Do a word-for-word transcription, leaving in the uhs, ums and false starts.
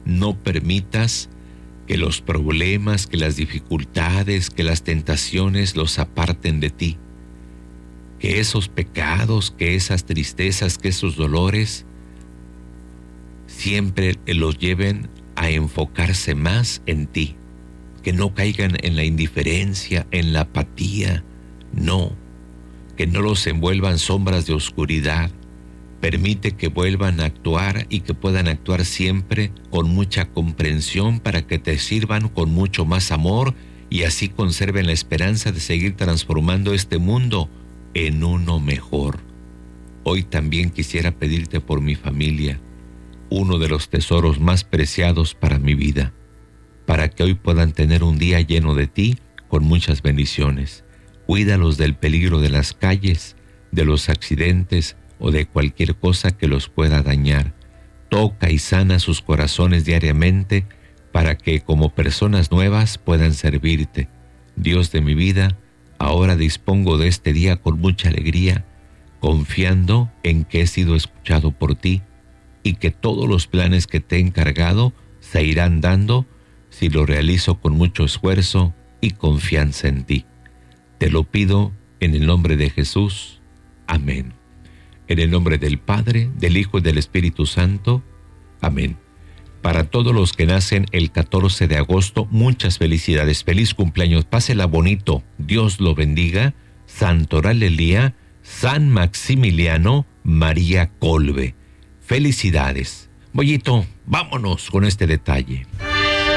No permitas que los problemas, que las dificultades, que las tentaciones los aparten de ti. Que esos pecados, que esas tristezas, que esos dolores siempre los lleven a enfocarse más en ti. Que no caigan en la indiferencia, en la apatía. No, que no los envuelvan sombras de oscuridad. Permite que vuelvan a actuar y que puedan actuar siempre con mucha comprensión para que te sirvan con mucho más amor y así conserven la esperanza de seguir transformando este mundo en uno mejor. Hoy también quisiera pedirte por mi familia, uno de los tesoros más preciados para mi vida, para que hoy puedan tener un día lleno de ti con muchas bendiciones. Cuídalos del peligro de las calles, de los accidentes o de cualquier cosa que los pueda dañar. Toca y sana sus corazones diariamente para que como personas nuevas puedan servirte. Dios de mi vida, ahora dispongo de este día con mucha alegría, confiando en que he sido escuchado por ti y que todos los planes que te he encargado se irán dando si lo realizo con mucho esfuerzo y confianza en ti. Te lo pido en el nombre de Jesús. Amén. En el nombre del Padre, del Hijo y del Espíritu Santo. Amén. Para todos los que nacen el catorce de agosto, muchas felicidades. Feliz cumpleaños. Pásela bonito. Dios lo bendiga. Santoral Elía, San Maximiliano, María Colbe. Felicidades. Bollito, vámonos con este detalle.